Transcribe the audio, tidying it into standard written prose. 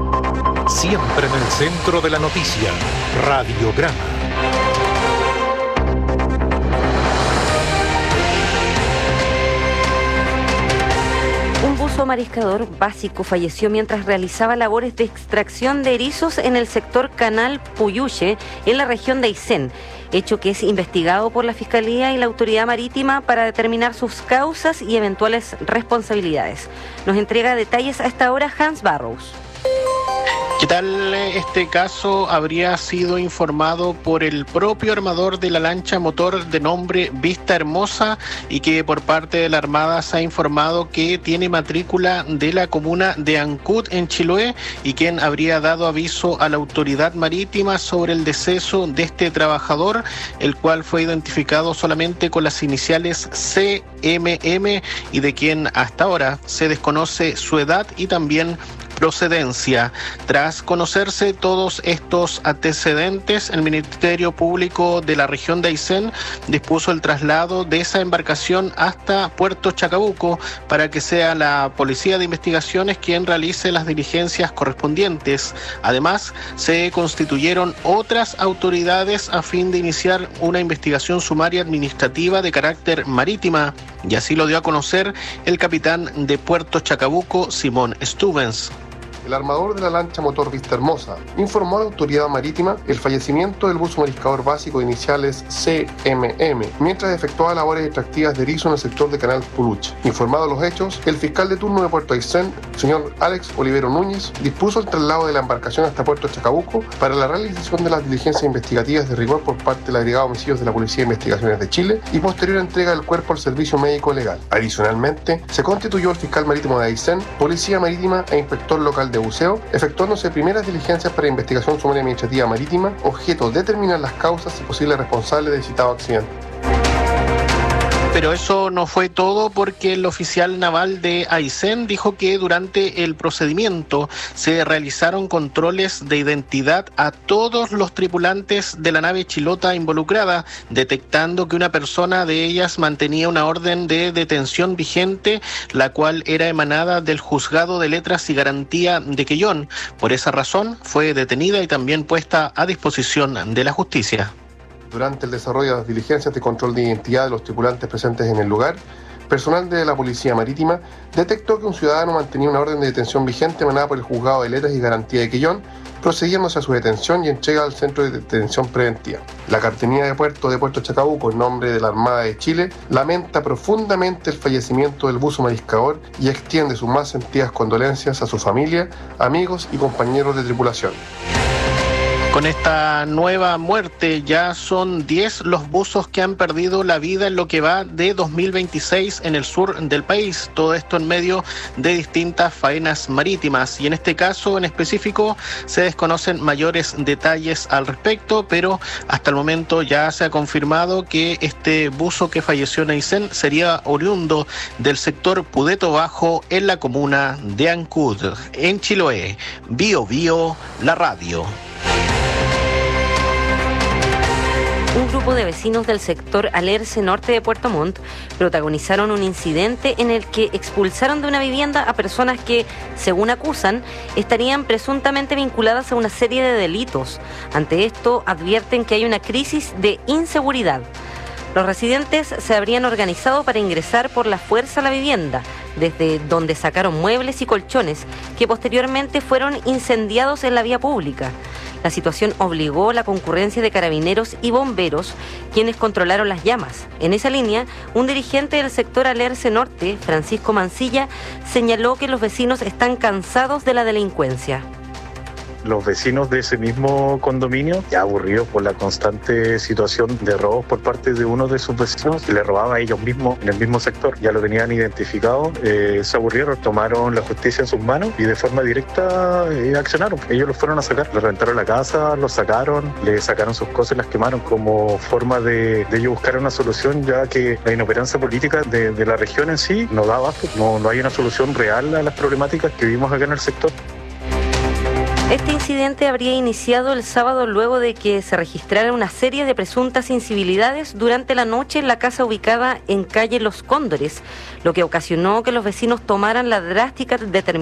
Siempre en el centro de la noticia, Radiograma. Un buzo mariscador básico falleció mientras realizaba labores de extracción de erizos en el sector Canal Puyuche, en la región de Aysén, hecho que es investigado por la Fiscalía y la Autoridad Marítima para determinar sus causas y eventuales responsabilidades. Nos entrega detalles a esta hora Hans Barrows. ¿Qué tal? Este caso habría sido informado por el propio armador de la lancha motor de nombre Vista Hermosa y que por parte de la Armada se ha informado que tiene matrícula de la comuna de Ancud en Chiloé y quien habría dado aviso a la autoridad marítima sobre el deceso de este trabajador, el cual fue identificado solamente con las iniciales CMM y de quien hasta ahora se desconoce su edad y también procedencia. Tras conocerse todos estos antecedentes, el Ministerio Público de la región de Aysén dispuso el traslado de esa embarcación hasta Puerto Chacabuco para que sea la Policía de Investigaciones quien realice las diligencias correspondientes. Además, se constituyeron otras autoridades a fin de iniciar una investigación sumaria administrativa de carácter marítima, y así lo dio a conocer el capitán de Puerto Chacabuco, Simón Stubens. El armador de la lancha motor Vista Hermosa informó a la autoridad marítima el fallecimiento del buzo mariscador básico de iniciales CMM mientras efectuaba labores extractivas de erizo en el sector de Canal Puyuche. Informado los hechos, el fiscal de turno de Puerto Aysén, señor Alex Olivero Núñez, dispuso el traslado de la embarcación hasta Puerto Chacabuco para la realización de las diligencias investigativas de rigor por parte del agregado de homicidios de la Policía de Investigaciones de Chile y posterior entrega del cuerpo al servicio médico legal. Adicionalmente, se constituyó el fiscal marítimo de Aysén, policía marítima e inspector local de buceo, efectuándose primeras diligencias para investigación sumaria administrativa marítima, objeto de determinar las causas y posibles responsables del citado accidente. Pero eso no fue todo, porque el oficial naval de Aysén dijo que durante el procedimiento se realizaron controles de identidad a todos los tripulantes de la nave chilota involucrada, detectando que una persona de ellas mantenía una orden de detención vigente, la cual era emanada del Juzgado de Letras y Garantía de Quellón. Por esa razón fue detenida y también puesta a disposición de la justicia. Durante el desarrollo de las diligencias de control de identidad de los tripulantes presentes en el lugar, personal de la Policía Marítima detectó que un ciudadano mantenía una orden de detención vigente emanada por el Juzgado de Letras y Garantía de Quellón, procediéndose a su detención y entrega al Centro de Detención Preventiva. La Capitanía de Puerto Chacabuco, en nombre de la Armada de Chile, lamenta profundamente el fallecimiento del buzo mariscador y extiende sus más sentidas condolencias a su familia, amigos y compañeros de tripulación. Con esta nueva muerte ya son 10 los buzos que han perdido la vida en lo que va de 2026 en el sur del país. Todo esto en medio de distintas faenas marítimas, y en este caso en específico se desconocen mayores detalles al respecto, pero hasta el momento ya se ha confirmado que este buzo que falleció en Aysén sería oriundo del sector Pudeto Bajo en la comuna de Ancud, en Chiloé. Bio Bio, la radio. Un grupo de vecinos del sector Alerce Norte de Puerto Montt protagonizaron un incidente en el que expulsaron de una vivienda a personas que, según acusan, estarían presuntamente vinculadas a una serie de delitos. Ante esto, advierten que hay una crisis de inseguridad. Los residentes se habrían organizado para ingresar por la fuerza a la vivienda, desde donde sacaron muebles y colchones, que posteriormente fueron incendiados en la vía pública. La situación obligó a la concurrencia de carabineros y bomberos, quienes controlaron las llamas. En esa línea, un dirigente del sector Alerce Norte, Francisco Mancilla, señaló que los vecinos están cansados de la delincuencia. Los vecinos de ese mismo condominio, ya aburridos por la constante situación de robos por parte de uno de sus vecinos, que le robaba a ellos mismos en el mismo sector, ya lo tenían identificado, se aburrieron, tomaron la justicia en sus manos y de forma directa accionaron. Ellos los fueron a sacar, les rentaron la casa, los sacaron, le sacaron sus cosas y las quemaron como forma de ellos buscar una solución, ya que la inoperancia política de la región en sí no da abasto, no hay una solución real a las problemáticas que vivimos acá en el sector. Este incidente habría iniciado el sábado luego de que se registrara una serie de presuntas incivilidades durante la noche en la casa ubicada en calle Los Cóndores, lo que ocasionó que los vecinos tomaran la drástica determinación